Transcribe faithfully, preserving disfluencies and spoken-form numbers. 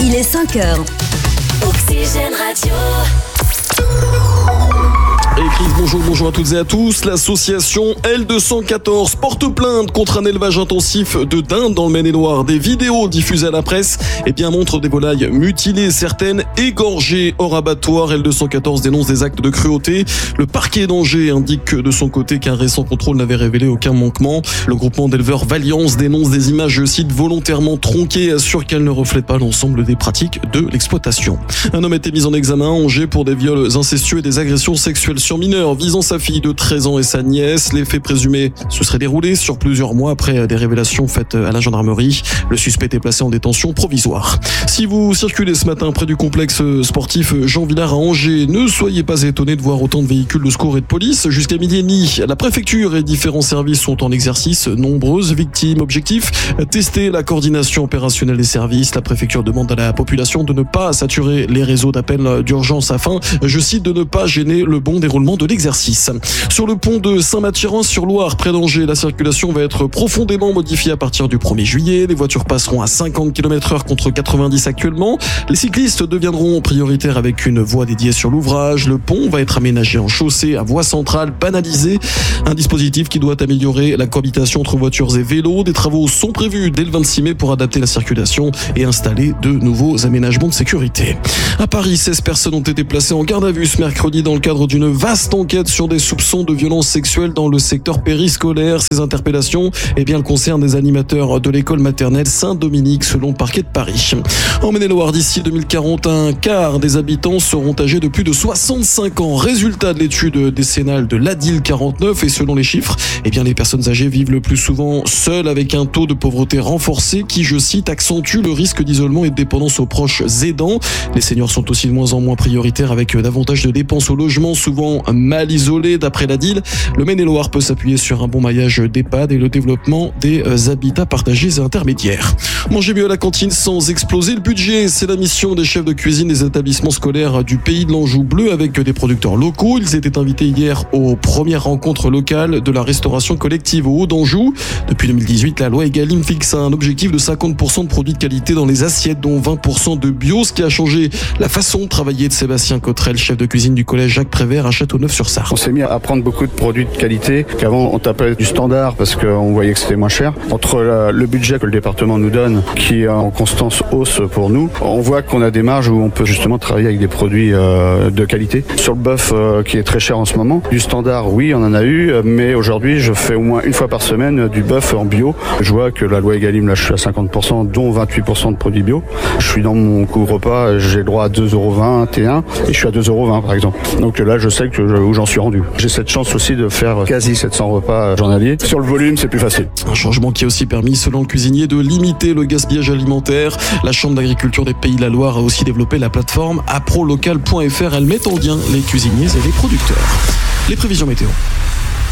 Il est cinq heures. Oxygène Radio. Et Chris, bonjour, bonjour à toutes et à tous. L'association L deux cent quatorze porte plainte contre un élevage intensif de dindes dans le Maine-et-Loire. Des vidéos diffusées à la presse eh bien, montrent des volailles mutilées, certaines égorgées hors abattoir. L deux cent quatorze dénonce des actes de cruauté. Le parquet d'Angers indique de son côté qu'un récent contrôle n'avait révélé aucun manquement. Le groupement d'éleveurs Valiance dénonce des images, je cite, volontairement tronquées et assure qu'elles ne reflètent pas l'ensemble des pratiques de l'exploitation. Un homme a été mis en examen à Angers pour des viols incestueux et des agressions sexuelles sur mineurs visant sa fille de treize ans et sa nièce. Les faits présumés se seraient déroulés sur plusieurs mois après des révélations faites à la gendarmerie. Le suspect est placé en détention provisoire. Si vous circulez ce matin près du complexe sportif Jean Villard à Angers, ne soyez pas étonnés de voir autant de véhicules de secours et de police. Jusqu'à midi et demi, la préfecture et différents services sont en exercice. Nombreuses victimes. Objectif, tester la coordination opérationnelle des services. La préfecture demande à la population de ne pas saturer les réseaux d'appels d'urgence afin, je cite, de ne pas gêner le bon déroulement de l'exercice. Sur le pont de Saint-Mathurin-sur-Loire, près d'Angers, la circulation va être profondément modifiée à partir du premier juillet. Les voitures passeront à cinquante kilomètres heure contre quatre-vingt-dix actuellement. Les cyclistes deviendront prioritaires avec une voie dédiée sur l'ouvrage. Le pont va être aménagé en chaussée à voie centrale banalisée. Un dispositif qui doit améliorer la cohabitation entre voitures et vélos. Des travaux sont prévus dès le vingt-six mai pour adapter la circulation et installer de nouveaux aménagements de sécurité. À Paris, seize personnes ont été placées en garde à vue ce mercredi dans le cadre d'une vaste enquête sur des soupçons de violences sexuelles dans le secteur périscolaire. Ces interpellations, eh bien, concernent des animateurs de l'école maternelle Saint-Dominique, selon le parquet de Paris. En Maine-et-Loire, d'ici deux mille quarante, un quart des habitants seront âgés de plus de soixante-cinq ans. Résultat de l'étude décennale de l'A D I L quarante-neuf, et selon les chiffres, eh bien, les personnes âgées vivent le plus souvent seules avec un taux de pauvreté renforcé qui, je cite, accentue le risque d'isolement et de dépendance aux proches aidants. Les seniors sont aussi de moins en moins prioritaires avec davantage de dépenses au logement, souvent mal isolés. D'après l'A D I L, le Maine-et-Loire peut s'appuyer sur un bon maillage d'EHPAD et le développement des habitats partagés et intermédiaires. Manger mieux à la cantine sans exploser le budget, c'est la mission des chefs de cuisine des établissements scolaires du pays de l'Anjou bleu avec des producteurs locaux. Ils étaient invités hier aux premières rencontres locales de la restauration collective au Haut d'Anjou. Depuis deux mille dix-huit, la loi Egalim fixe un objectif de cinquante pour cent de produits de qualité dans les assiettes, dont vingt pour cent de bio, ce qui a changé la façon de travailler de Sébastien Cottrel, chef de cuisine du collège Jacques Prévert à Châteauneuf-sur-Sarthe. On s'est mis à prendre beaucoup de produits de qualité qu'avant on tapait du standard parce qu'on voyait que c'était moins cher. Entre la, le budget que le département nous donne, qui est en constante hausse pour nous, on voit qu'on a des marges où on peut justement travailler avec des produits euh, de qualité. Sur le bœuf euh, qui est très cher en ce moment, du standard, oui, on en a eu, mais aujourd'hui je fais au moins une fois par semaine du bœuf en bio. Je vois que la loi Egalim, là je suis à cinquante pour cent, dont vingt-huit pour cent de produits bio. Je suis dans mon couvre-repas, j'ai le droit à deux euros vingt et un et je suis à deux euros vingt par exemple. Donc là je sais que je, où j'en suis rendu. J'ai cette chance aussi de faire quasi sept cents repas journaliers. Sur le volume, c'est plus facile. Un changement qui a aussi permis, selon le cuisinier, de limiter le gaspillage alimentaire. La Chambre d'agriculture des Pays de la Loire a aussi développé la plateforme aprolocal point f r. Elle met en lien les cuisiniers et les producteurs. Les prévisions météo.